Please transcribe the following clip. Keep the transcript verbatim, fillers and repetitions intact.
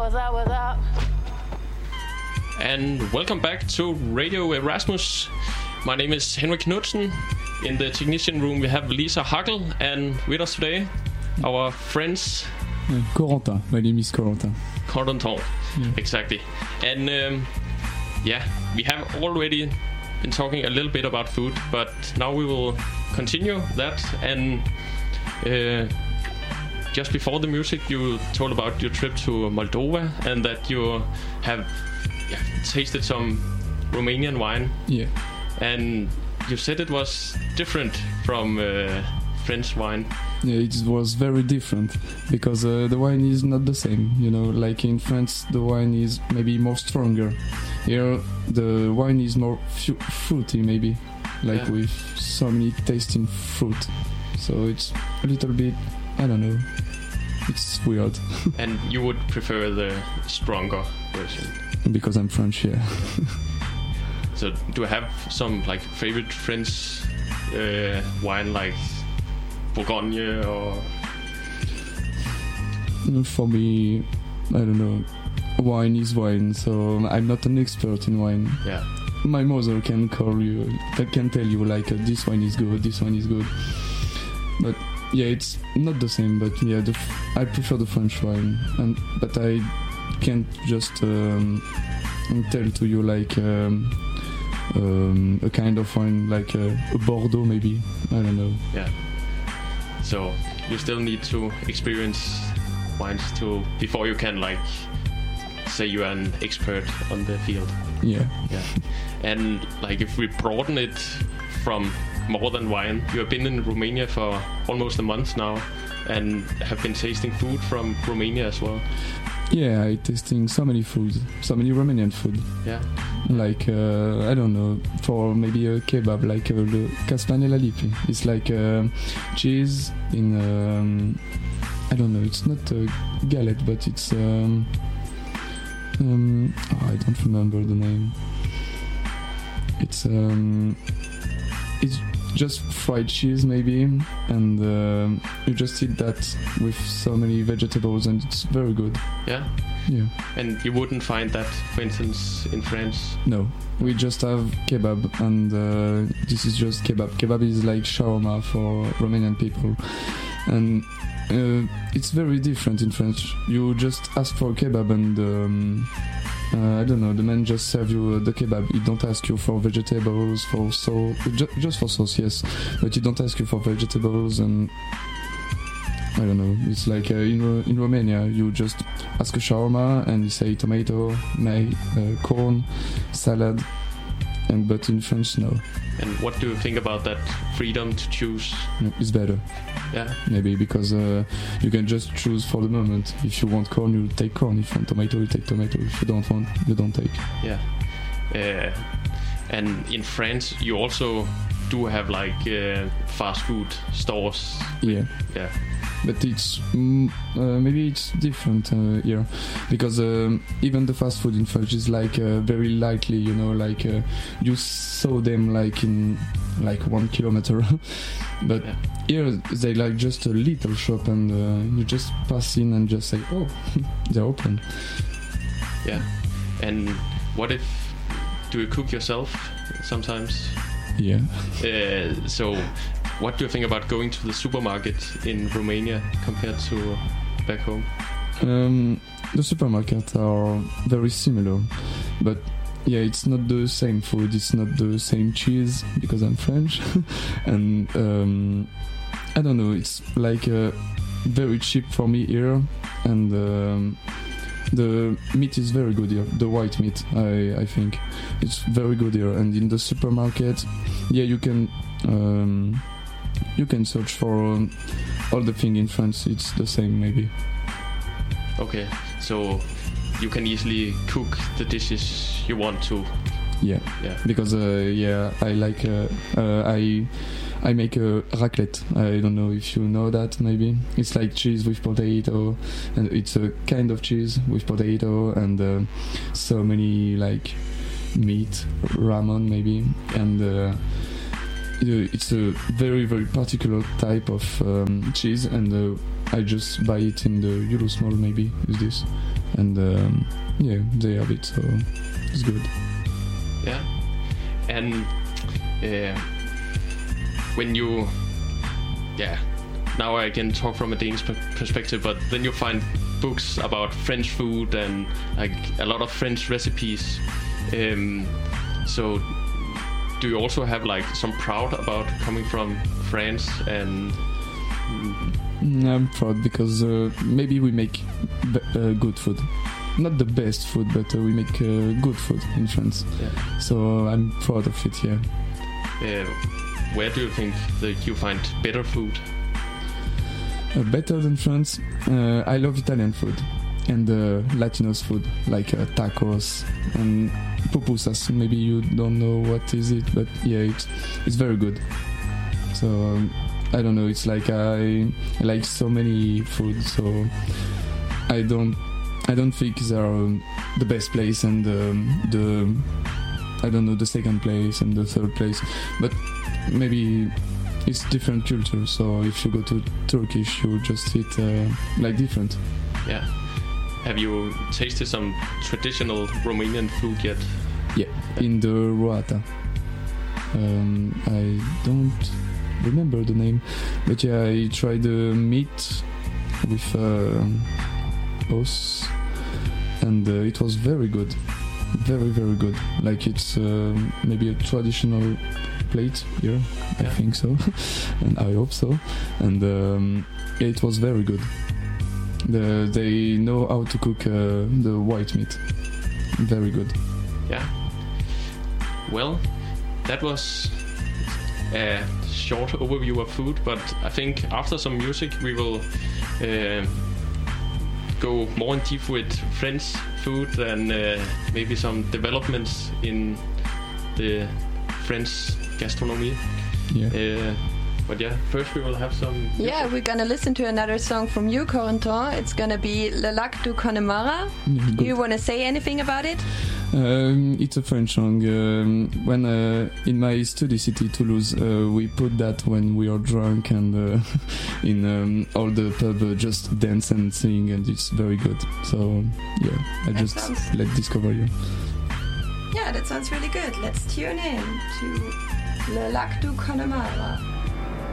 what's up, what's up? And welcome back to Radio Erasmus. My name is Henrik Knudsen. In the technician room we have Lisa Hackel, and with us today, our friends... Uh, Corentin. My name is Corentin. Corentin, yeah. Exactly. And um, yeah, we have already been talking a little bit about food, but now we will continue that. And uh, just before the music, you told about your trip to Moldova and that you have yeah, tasted some Romanian wine. Yeah. And you said it was different from uh, French wine. Yeah, it was very different because uh, the wine is not the same. You know, like in France, the wine is maybe more stronger. Here, the wine is more fu- fruity, maybe, like yeah. with so many tasting fruit. So it's a little bit, I don't know, it's weird. And you would prefer the stronger version? Because I'm French, yeah. So do you have some like favorite French uh, wine, like Bourgogne or? For me, I don't know. Wine is wine, so I'm not an expert in wine. Yeah. My mother can call you, can tell you like uh, this wine is good, this one is good. But yeah, it's not the same. But yeah, the f- I prefer the French wine, and but I can't just um, tell to you like. Um, Um, a kind of wine like a, a Bordeaux, maybe. I don't know. Yeah. So you still need to experience wines to before you can like say you are an expert on the field. Yeah. Yeah. And like if we broaden it from more than wine, you have been in Romania for almost a month now, and have been tasting food from Romania as well. Yeah, I tasting so many foods, so many Romanian food. Yeah. Like, uh, I don't know, for maybe a kebab, like uh, the Caspanella Lipi. It's like uh, cheese in, um, I don't know, it's not a galette, but it's, um, um, oh, I don't remember the name. It's, um, it's just fried cheese maybe, and uh, you just eat that with so many vegetables, and it's very good. Yeah? Yeah. And you wouldn't find that, for instance, in France? No, we just have kebab, and uh, this is just kebab. Kebab is like shawarma for Romanian people, and uh, it's very different in France. You just ask for kebab, and um, uh, I don't know, the man just serve you uh, the kebab. He don't ask you for vegetables, for sauce, ju- just for sauce, yes, but he don't ask you for vegetables, and I don't know, it's like uh, in Ro- in Romania, you just ask a shawarma and you say tomato, may, uh, corn, salad, and but in France, no. And what do you think about that freedom to choose? It's better. Yeah. Maybe because uh, you can just choose for the moment. If you want corn, you take corn. If you want tomato, you take tomato. If you don't want, you don't take. Yeah. Uh, and in France, you also do have like uh, fast food stores. Yeah. Yeah. But it's mm, uh, maybe it's different uh, here, because um, even the fast food in France is like uh, very lightly, you know, like uh, you saw them like in like one kilometer, but yeah. Here they like just a little shop, and uh, you just pass in and just say, oh, they're open. Yeah. And what if do you cook yourself sometimes? Yeah. Uh, so. What do you think about going to the supermarket in Romania compared to back home? Um, the supermarkets are very similar, but yeah, it's not the same food, it's not the same cheese, because I'm French, and um, I don't know, it's like uh, very cheap for me here, and um, the meat is very good here, the white meat, I, I think, it's very good here, and in the supermarket, yeah, you can... Um, You can search for um, all the thing in France. It's the same, maybe. Okay, so you can easily cook the dishes you want to. Yeah, yeah. Because uh, yeah, I like uh, uh, I I make a raclette. I don't know if you know that. Maybe it's like cheese with potato, and it's a kind of cheese with potato and uh, so many like meat, ramen maybe, and. Uh, It's a very, very particular type of um, cheese, and uh, I just buy it in the Eurosmall, maybe, is this. and um, yeah, they have it, so it's good. Yeah, and uh, when you, yeah, now I can talk from a Danish perspective, but then you find books about French food and like a lot of French recipes. Um, so, do you also have like some proud about coming from France and? Mm, I'm proud because uh, maybe we make b- uh, good food. Not the best food, but uh, we make uh, good food in France. Yeah. So I'm proud of it, yeah. Uh, where do you think that you find better food? Uh, better than France? Uh, I love Italian food and uh, Latinos food, like uh, tacos and pupusas. Maybe you don't know what is it, but yeah, it's, it's very good. So um, I don't know, it's like I, I like so many food, so I don't I don't think they are um, the best place and um, the I don't know the second place and the third place, but maybe it's different culture. So if you go to Turkish, you just eat uh, like different. Yeah. Have you tasted some traditional Romanian food yet? Yeah, in the Roata. Um, I don't remember the name, but yeah, I tried the meat with uh, os, and uh, it was very good, very very good. Like it's uh, maybe a traditional plate here, yeah. I think so, and I hope so. And um, yeah, it was very good. The, they know how to cook uh, the white meat, very good. Yeah. Well, that was a short overview of food, but I think after some music we will uh, go more in deep with French food and uh, maybe some developments in the French gastronomy. Yeah. Uh, but yeah, first we will have some music. Yeah, we're gonna listen to another song from you, Corentin. It's gonna be Le Lac du Connemara. Mm, Do you want to say anything about it? Um, it's a French song. Um, when uh, in my study city, Toulouse, uh, we put that when we are drunk and uh, in um, all the pub uh, just dance and sing, and it's very good. So yeah, I That just sounds- let discover you. Yeah, that sounds really good. Let's tune in to Le Lac du Connemara.